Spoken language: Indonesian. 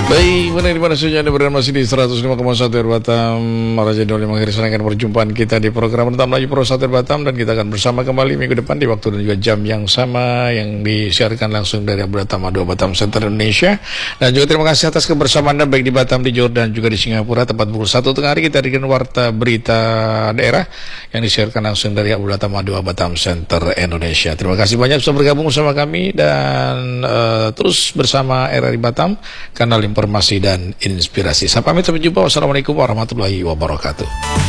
Baik, benar di mana saja Anda berada masih di 105,1 Batam Raja Doli mengakhiri serangkaian perjumpaan kita di program Pertama Laju Pro 1 Batam, dan kita akan bersama kembali minggu depan di waktu dan juga jam yang sama yang disiarkan langsung dari Batam 2 Batam Center Indonesia. Dan juga terima kasih atas kebersamaan Anda baik di Batam, di Johor dan juga di Singapura. Tepat pukul 1 tengah hari kita dengan warta berita daerah yang disiarkan langsung dari Batam 2 Batam Center Indonesia. Terima kasih banyak sudah bergabung bersama kami dan terus bersama RRI Batam, kanal informasi dan inspirasi. Sampai jumpa. Wassalamualaikum warahmatullahi wabarakatuh.